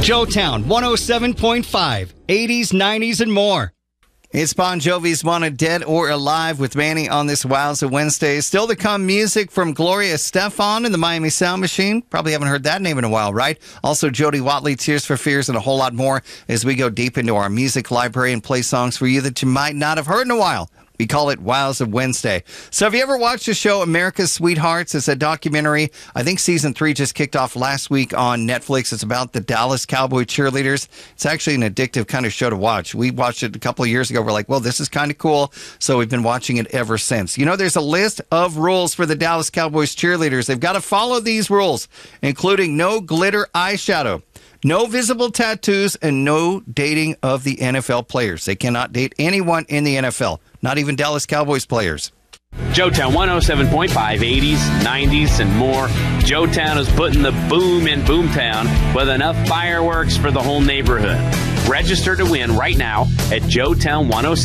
Joetown 107.5, 80s, 90s, and more. It's Bon Jovi's Wanted Dead or Alive with Manny on this Wowza Wednesday. Still to come, music from Gloria Estefan and the Miami Sound Machine. Probably haven't heard that name in a while, right? Also, Jody Watley, Tears for Fears, and a whole lot more as we go deep into our music library and play songs for you that you might not have heard in a while. We call it Wowza Wednesday. So have you ever watched the show America's Sweethearts? It's a documentary. I think season 3 just kicked off last week on Netflix. It's about the Dallas Cowboy cheerleaders. It's actually an addictive kind of show to watch. We watched it a couple of years ago. We're like, well, this is kind of cool. So we've been watching it ever since. You know, there's a list of rules for the Dallas Cowboys cheerleaders. They've got to follow these rules, including no glitter eyeshadow, no visible tattoos, and no dating of the NFL players. They cannot date anyone in the NFL, not even Dallas Cowboys players. Joetown 107.5, 80s, 90s, and more. Joetown is putting the boom in Boomtown with enough fireworks for the whole neighborhood. Register to win right now at Joetown 107.